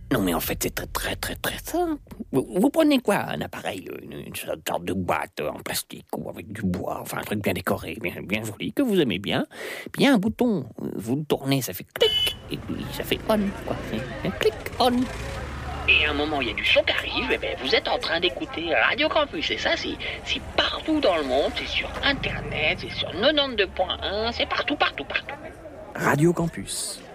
Non, mais en fait, c'est très simple. Vous prenez quoi? Un appareil, une sorte de boîte en plastique ou avec du bois, enfin un truc bien décoré, bien joli, que vous aimez bien. Puis il y a un bouton, vous le tournez, ça fait clic, et puis ça fait on, quoi. C'est un clic, on. Et à un moment, il y a du son qui arrive, et bien vous êtes en train d'écouter Radio Campus. Et ça, c'est partout dans le monde, c'est sur Internet, c'est sur 92.1, c'est partout. Radio Campus.